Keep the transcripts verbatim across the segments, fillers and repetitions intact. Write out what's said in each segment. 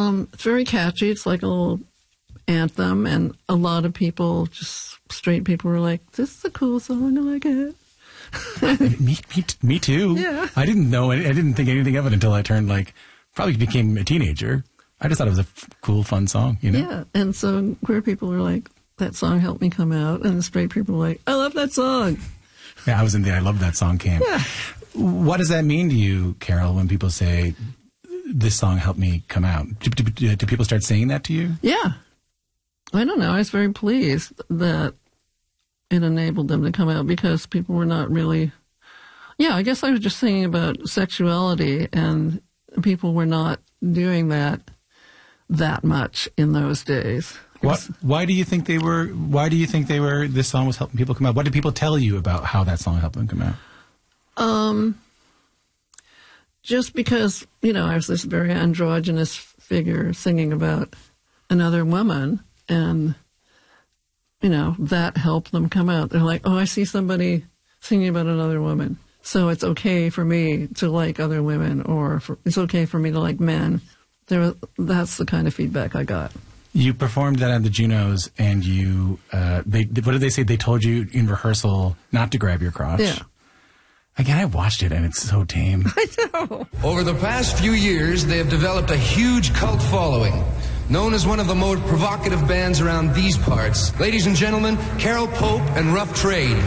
Um, it's very catchy. It's like a little anthem, and a lot of people, just straight people, were like, "This is a cool song. I like it." me, me, me too. Yeah. I didn't know. I didn't think anything of it until I turned like probably became a teenager. I just thought it was a f- cool, fun song. You know. Yeah, and so queer people were like, "That song helped me come out," and the straight people were like, "I love that song." Yeah, I was in the I Love That Song camp. Yeah. What does that mean to you, Carol, when people say, this song helped me come out? Do, do, do people start saying that to you? Yeah. I don't know. I was very pleased that it enabled them to come out because people were not really... Yeah, I guess I was just thinking about sexuality, and people were not doing that that much in those days. What, why do you think they were, why do you think they were, this song was helping people come out? What did people tell you about how that song helped them come out? Um, just because, you know, I was this very androgynous figure singing about another woman, and, you know, that helped them come out. They're like, oh, I see somebody singing about another woman, so it's okay for me to like other women, or for, it's okay for me to like men. There, that's the kind of feedback I got. You performed that at the Junos, and you, uh, they, what did they say? They told you in rehearsal not to grab your crotch. Yeah. Again, I watched it, and it's so tame. I know. Over the past few years, they have developed a huge cult following, known as one of the most provocative bands around these parts. Ladies and gentlemen, Carol Pope and Rough Trade.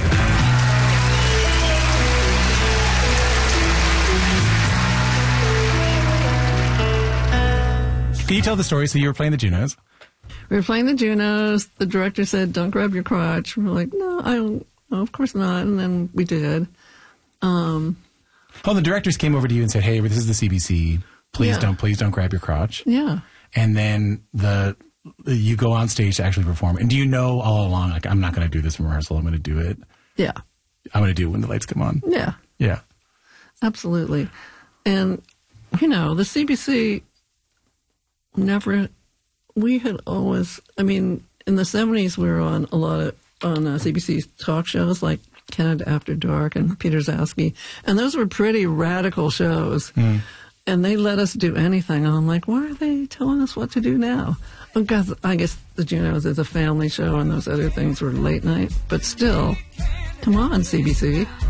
Can you tell the story? So you were playing the Junos. We were playing the Junos. The director said, don't grab your crotch. We were like, no, I don't. No, of course not. And then we did. Um, oh, the directors came over to you and said, hey, this is the C B C. Please yeah. don't, please don't grab your crotch. Yeah. And then the you go on stage to actually perform. And do you know all along, like, I'm not going to do this in rehearsal. I'm going to do it. Yeah. I'm going to do it when the lights come on. Yeah. Yeah. Absolutely. And, you know, the C B C never, we had always, I mean, in the seventies, we were on a lot of, on uh, C B C's talk shows like Canada After Dark and Peter Zasky. And those were pretty radical shows. Mm. And they let us do anything. And I'm like, why are they telling us what to do now? Because I guess the Junos is a family show and those other things were late night. But still, come on, C B C.